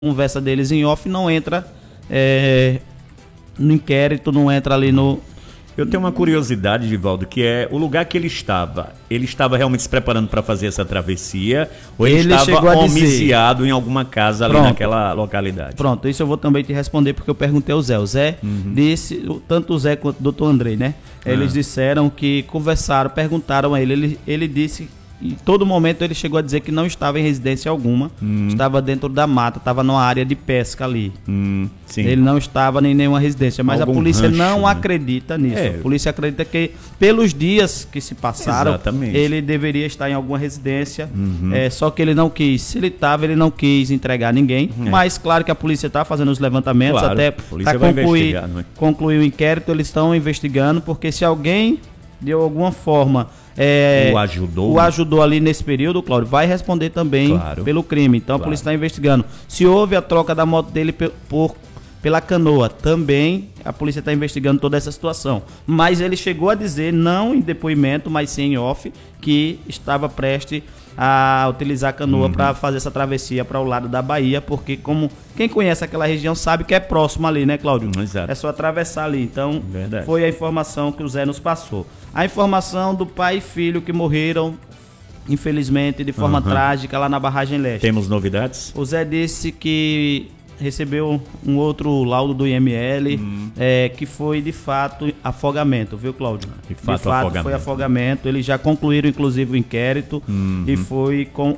conversa deles em off não entra no inquérito, não entra ali no... Eu tenho uma curiosidade, Givaldo, que é o lugar que ele estava. Ele estava realmente se preparando para fazer essa travessia ou ele estava homiciado em alguma casa ali naquela localidade? Pronto, isso eu vou também te responder porque eu perguntei ao Zé. O Zé disse, tanto o Zé quanto o doutor Andrei, né? Eles disseram que conversaram, perguntaram a ele. Ele disse... Em todo momento ele chegou a dizer que não estava em residência alguma, estava dentro da mata, estava numa área de pesca ali. Sim. Ele não estava em nenhuma residência, mas Algum a polícia rancho, não né? acredita nisso. A polícia acredita que pelos dias que se passaram, Exatamente. ele deveria estar em alguma residência, só que ele não quis. Se ele estava, ele não quis entregar ninguém, mas claro que a polícia está fazendo os levantamentos, Claro, até a polícia para vai concluir o inquérito, eles estão investigando, porque se alguém de alguma forma o ajudou ali nesse período, Cláudio, vai responder também pelo crime. Então a polícia está investigando. Se houve a troca da moto dele pela canoa, também a polícia está investigando toda essa situação. Mas ele chegou a dizer, não em depoimento, mas sim em off, que estava prestes a utilizar a canoa para fazer essa travessia para o lado da Bahia, porque como quem conhece aquela região sabe que é próximo ali, né, Cláudio? Exato. É só atravessar ali. Então, foi a informação que o Zé nos passou. A informação do pai e filho que morreram, infelizmente, de forma trágica lá na Barragem Leste. Temos novidades? O Zé disse que recebeu um outro laudo do IML, que foi de fato afogamento, viu, Cláudio? De fato foi afogamento. Eles já concluíram inclusive o inquérito e foi com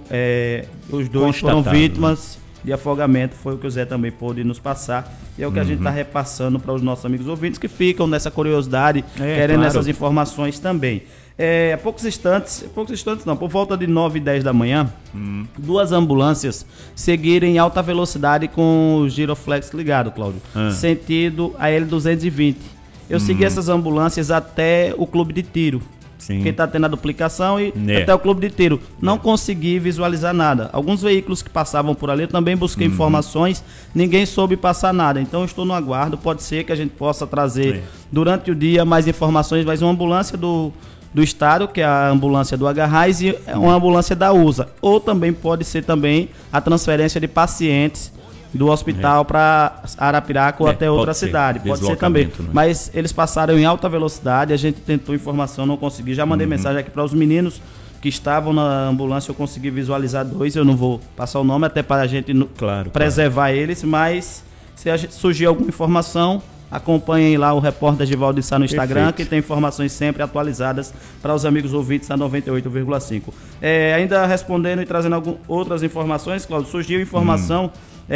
os dois foram vítimas de afogamento, foi o que o Zé também pôde nos passar, e é o que a gente está repassando para os nossos amigos ouvintes que ficam nessa curiosidade, querendo essas informações também. Há poucos instantes não, por volta de 9h10 da manhã, duas ambulâncias seguiram em alta velocidade com o giroflex ligado, Cláudio, sentido a L220. Eu segui essas ambulâncias até o clube de tiro. Sim. Que está tendo a duplicação e até o clube de tiro. Não consegui visualizar nada. Alguns veículos que passavam por ali, eu também busquei informações, ninguém soube passar nada. Então eu estou no aguardo, pode ser que a gente possa trazer durante o dia mais informações, mas uma ambulância do estado, que é a ambulância do Agarrais, e uma ambulância da USA. Ou também pode ser também a transferência de pacientes do hospital para Arapiraca ou até outra cidade. Pode ser também. Né? Mas eles passaram em alta velocidade, a gente tentou informação, não consegui. Já mandei mensagem aqui para os meninos que estavam na ambulância, eu consegui visualizar dois, eu não vou passar o nome até para a gente preservar eles, mas se surgir alguma informação, acompanhem lá o repórter Givaldo de Sá no Instagram, que tem informações sempre atualizadas para os amigos ouvintes da 98,5. Ainda respondendo e trazendo outras informações, Cláudio, surgiu informação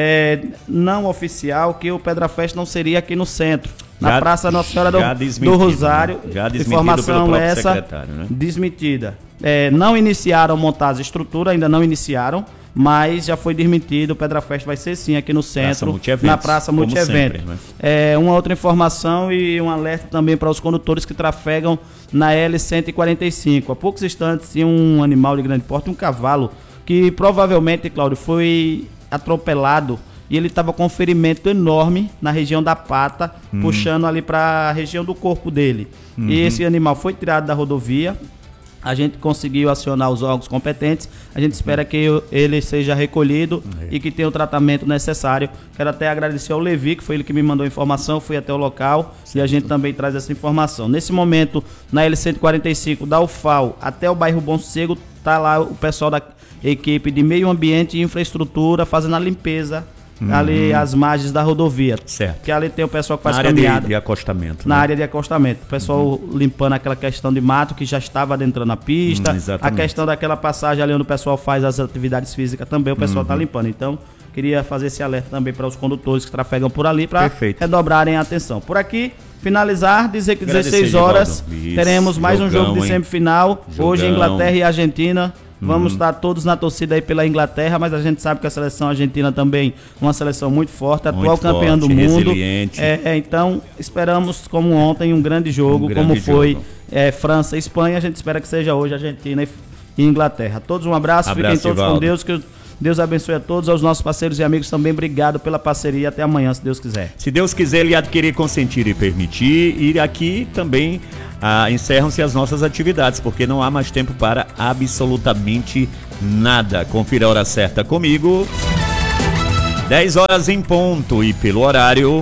não oficial que o Pedra Fest não seria aqui no centro, na Praça Nossa Senhora do Rosário. Já informação essa desmentida. Não iniciaram montar a estrutura, ainda não iniciaram, mas já foi desmentido. O Pedra Fest vai ser sim aqui no centro, na Praça Multievento. Uma outra informação e um alerta também para os condutores que trafegam na L145. Há poucos instantes tinha um animal de grande porte, um cavalo, que provavelmente, Cláudio, foi atropelado e ele estava com um ferimento enorme na região da pata, puxando ali para a região do corpo dele. E esse animal foi tirado da rodovia. A gente conseguiu acionar os órgãos competentes. A gente espera que ele seja recolhido e que tenha o tratamento necessário. Quero até agradecer ao Levi, que foi ele que me mandou a informação. Fui até o local e a gente também traz essa informação. Nesse momento, na L145, da UFAL até o bairro Bom Sossego, está lá o pessoal da equipe de Meio Ambiente e Infraestrutura fazendo a limpeza ali às margens da rodovia. Certo. Que ali tem o pessoal que faz caminhada. Na área de acostamento. Na área de acostamento. O pessoal limpando aquela questão de mato que já estava adentrando na pista. A questão daquela passagem ali onde o pessoal faz as atividades físicas também, o pessoal está limpando. Então, queria fazer esse alerta também para os condutores que trafegam por ali para redobrarem a atenção. Por aqui, finalizar, dizer que 16 horas teremos mais um jogo de semifinal. Hoje, Inglaterra e Argentina. Vamos estar todos na torcida aí pela Inglaterra, mas a gente sabe que a seleção argentina também é uma seleção muito forte, atual campeã do mundo. Então, esperamos, como ontem, um grande jogo, foi França e Espanha. A gente espera que seja hoje Argentina e Inglaterra. Todos um abraço, fiquem todos com Deus, que Deus abençoe a todos, aos nossos parceiros e amigos também. Obrigado pela parceria. Até amanhã, se Deus quiser. Se Deus quiser, Ele adquirir, consentir e permitir. E aqui também encerram-se as nossas atividades, porque não há mais tempo para absolutamente nada. Confira a hora certa comigo. 10 horas em ponto e pelo horário.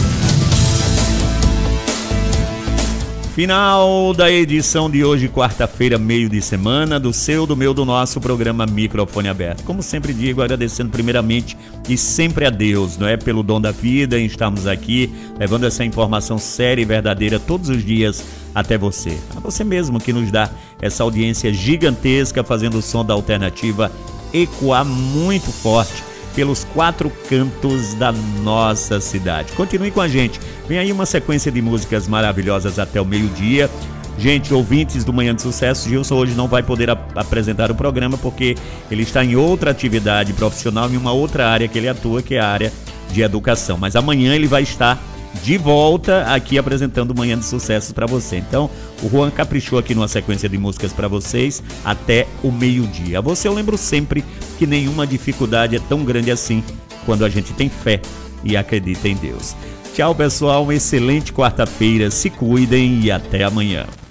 Final da edição de hoje, quarta-feira, meio de semana, do seu, do meu, do nosso programa Microfone Aberto. Como sempre digo, agradecendo primeiramente e sempre a Deus, não é? Pelo dom da vida em estarmos aqui, levando essa informação séria e verdadeira todos os dias até você. A você mesmo que nos dá essa audiência gigantesca, fazendo o som da alternativa ecoar muito forte pelos 4 cantos da nossa cidade. Continue com a gente. Vem aí uma sequência de músicas maravilhosas até o meio-dia. Gente, ouvintes do Manhã de Sucesso, Gilson hoje não vai poder apresentar o programa porque ele está em outra atividade profissional, em uma outra área que ele atua, que é a área de educação. Mas amanhã ele vai estar de volta aqui apresentando o Manhã de Sucesso para você. Então, o Juan caprichou aqui numa sequência de músicas para vocês até o meio-dia. A você eu lembro sempre que nenhuma dificuldade é tão grande assim quando a gente tem fé e acredita em Deus. Tchau, pessoal. Uma excelente quarta-feira. Se cuidem e até amanhã.